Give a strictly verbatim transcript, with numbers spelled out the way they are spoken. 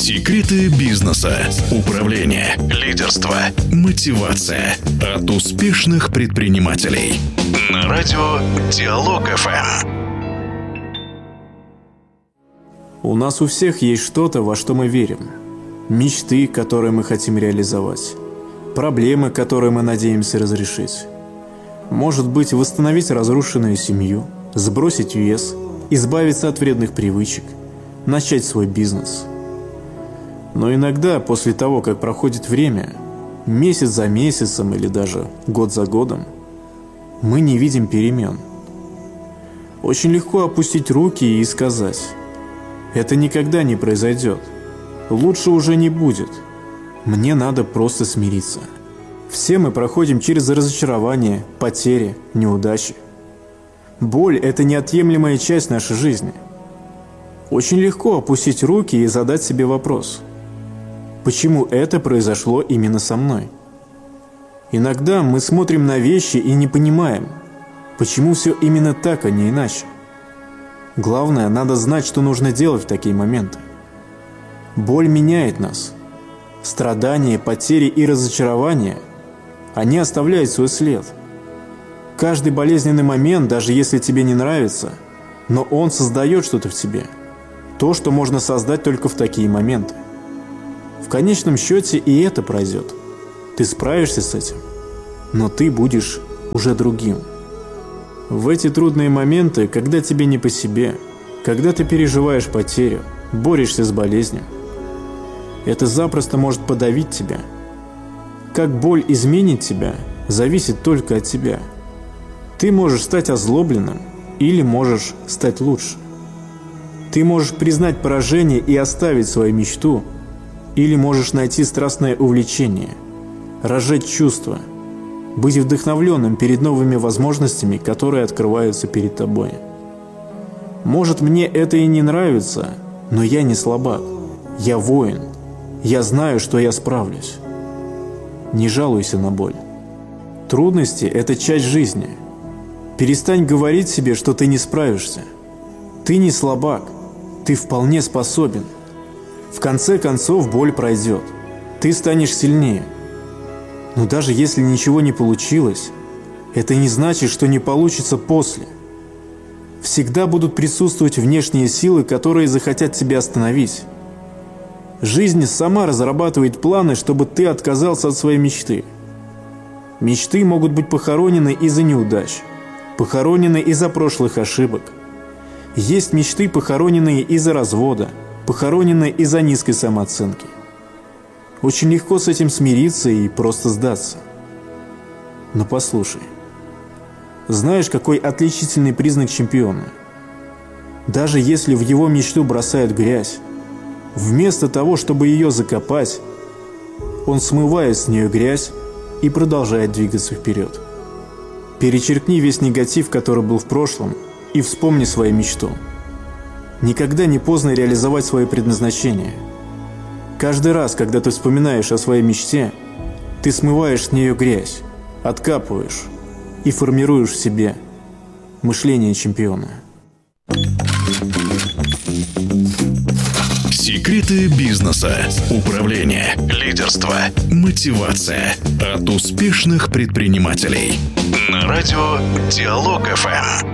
Секреты бизнеса, управления, лидерства, мотивация от успешных предпринимателей. На радио Диалог эф эм. У нас у всех есть что-то, во что мы верим. Мечты, которые мы хотим реализовать. Проблемы, которые мы надеемся разрешить. Может быть, восстановить разрушенную семью, сбросить вес, избавиться от вредных привычек, начать свой бизнес. Но иногда, после того, как проходит время, месяц за месяцем или даже год за годом, мы не видим перемен. Очень легко опустить руки и сказать: это никогда не произойдет, лучше уже не будет, мне надо просто смириться. Все мы проходим через разочарование, потери, неудачи. Боль – это неотъемлемая часть нашей жизни. Очень легко опустить руки и задать себе вопрос: почему это произошло именно со мной? Иногда мы смотрим на вещи и не понимаем, почему все именно так, а не иначе. Главное, надо знать, что нужно делать в такие моменты. Боль меняет нас. Страдания, потери и разочарования – они оставляют свой след. Каждый болезненный момент, даже если тебе не нравится, но он создает что-то в тебе. То, что можно создать только в такие моменты. В конечном счете и это пройдет. Ты справишься с этим, но ты будешь уже другим. В эти трудные моменты, когда тебе не по себе, когда ты переживаешь потерю, борешься с болезнью, это запросто может подавить тебя. Как боль изменит тебя, зависит только от тебя. Ты можешь стать озлобленным или можешь стать лучше. Ты можешь признать поражение и оставить свою мечту, или можешь найти страстное увлечение, разжечь чувства, быть вдохновленным перед новыми возможностями, которые открываются перед тобой. Может, мне это и не нравится, но я не слабак, я воин, я знаю, что я справлюсь. Не жалуйся на боль. Трудности – это часть жизни. Перестань говорить себе, что ты не справишься. Ты не слабак, ты вполне способен. В конце концов боль пройдет, ты станешь сильнее. Но даже если ничего не получилось, это не значит, что не получится после. Всегда будут присутствовать внешние силы, которые захотят тебя остановить. Жизнь сама разрабатывает планы, чтобы ты отказался от своей мечты. Мечты могут быть похоронены из-за неудач, похоронены из-за прошлых ошибок. Есть мечты, похороненные из-за развода, похороненные из-за низкой самооценки. Очень легко с этим смириться и просто сдаться. Но послушай, знаешь, какой отличительный признак чемпиона? Даже если в его мечту бросают грязь, вместо того, чтобы ее закопать, он смывает с нее грязь и продолжает двигаться вперед. Перечеркни весь негатив, который был в прошлом, и вспомни свою мечту. Никогда не поздно реализовать свое предназначение. Каждый раз, когда ты вспоминаешь о своей мечте, ты смываешь с нее грязь, откапываешь и формируешь в себе мышление чемпиона. Секреты бизнеса, управления, лидерства, мотивация от успешных предпринимателей. На радио Диалог эф эм.